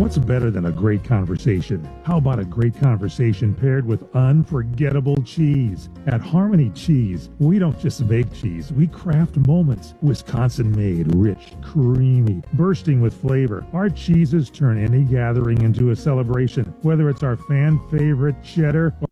What's better than a great conversation? How about a great conversation paired with unforgettable cheese? At Harmony Cheese, we don't just make cheese, we craft moments. Wisconsin-made, rich, creamy, bursting with flavor. Our cheeses turn any gathering into a celebration, whether it's our fan favorite cheddar